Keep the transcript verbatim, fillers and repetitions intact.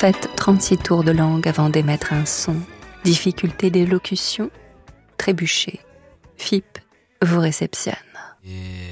Faites trente-six tours de langue avant d'émettre un son. Difficulté d'élocution, trébuchez. F I P vous réceptionne. Yeah.